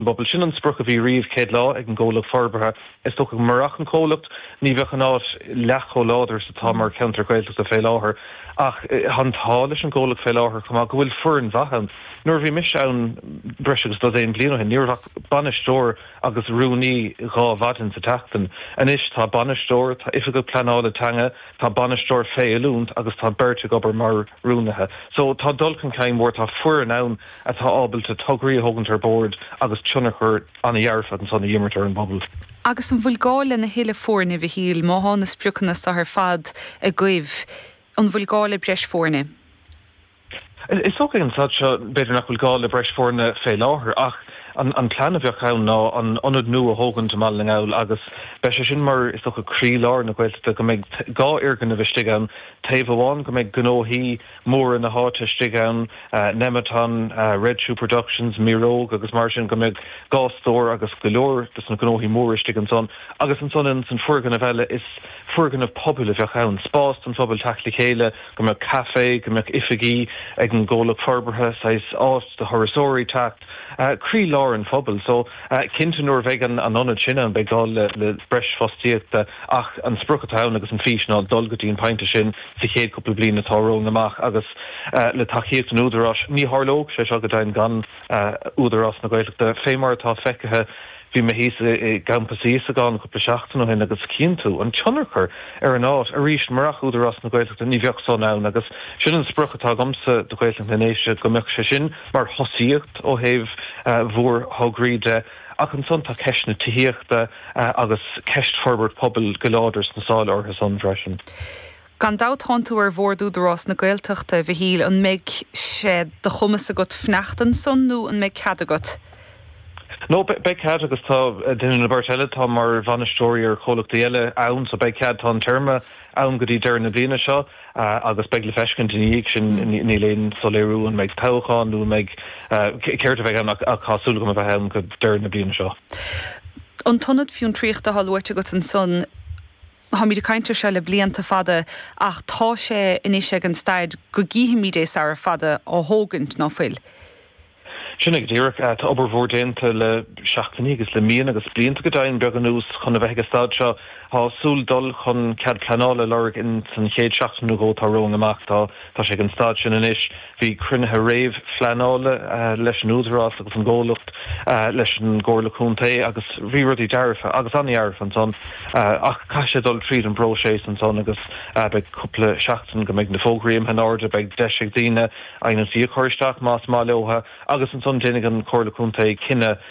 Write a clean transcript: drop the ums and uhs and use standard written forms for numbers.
Bobbel sin an spruch a bhí riomh céad lá ag an ggólaigh forbartha is tócha marach an cólacht ní bheadh an áit lecho láidir sa tá mar counter gailteach a fé láthair ach hantá leis an ggólaigh fé láthair chumá go bhfuil furin bhahan nuair bhí mis ann breis agus do éon blianaithe níorach banistóir agus rúnaí gá bhadan sa teachtain anis tá banistóir tá ife go pleanála tanga tá banistóir fé lúnt agus tá berte gobar mar rúnathe so tá dulcan caiim mór tá furin ann atá ábalta tugraí thugann ar bord agus tunnachar an dhearfad an sanna dhimirtar an bobbal. Agus an bhfuil gáil na héile fórne bhí híl má hána sprucanna sa ar fad a gcuibh an bhfuil gáil breis fórne. Is ook an such beidir nach bhfuil gáil breis fórne fé láthair ach an plan a bheoh ann ná an anad nua a hógann mal an gáil agus be sin mar is toch a crí lár na gcuilte go méid gá irgan a bheith stigan taobh amháin go méid gnóthaí mór in na háte stigan Nemeton, Red Shoe Productions, Miróg agus mar sin go méid gá stór agus golóir dus na gnóthaí mór stigan son agus an son in san fuirgan a bheile is fuirgan of pobl a bheoh ann spást an pobl tachli chéile go méid café go méid ifigí ag an ggólaigh forbartha sais ást de thorasóirí tacht crí lár an phobal so cinnte nuair bheith an anad sinna an beagán le breis fostíocht ach an spruchatán agus an fís ná dulgadtí an painte sin sa chéad cúpla bliain atá róg amach agus le tachiíocht an údarrás ní tharlóg sé agad dain gan údarrás na Gaeltachta fémar atá feicithe bhí me híos gampasíos a gáin cúpla seachtain ó hin agus cinntu an tionarchar ar an áit a rís marach údarrás na Gaeltachta ní bheoh son ann agus sin an spruchatá gamsa do Gaeltachta néise go meach sé sin mar hosíocht ó héh mhór thógríide ach an son tá ceisna tííochta agus ceist forbert pobl go láidir na sáil orthas an freisin. Gan dat hanú ar bhórúdarrás na Gaeltachta bhí híl an méid sé de chumas a got fneachtan son nó an méid cad agat. No, Beicad agus tá duine na Bartelle tá mar bhanistóirí ar cholacht eile ann so Beicad tá an terma ann go dtí deir na bliana seo agus beag le feiscin duine sin ní léon soléirú an méid tochaán nó méid céirta bheith an a cáúla go bheith ann go deir na bliana seo. An tonad fiún tríocht a hallúirte go an son ha mí de caiinte se le blianta fada ach tá sé inis an staid go gíhi mí éis ar fada á hógant ná fuil. Sinnig ddíireach tá obair mhór déanta le seachtaí agus le míon agus blianta go dainn beag an nús chun a bheith go stáid seo súl dul chun cead pleanála lerg in san chéad seachtainú go tá róg amach tá sé an stáid sin inis bhí crunethe réamh pleanála leis an údarrás agus an ggólacht leis an ggóirlaúnta agus bhí rudí dearfa agus anhearfa an son ach caiise dul tríd an broséis an son agus beag cúpla seachtain go méid na fógraíim an áde beag deisiag daine ein an fío choiristeach más má leotha agus an son déananig an chorlaúnta cinenne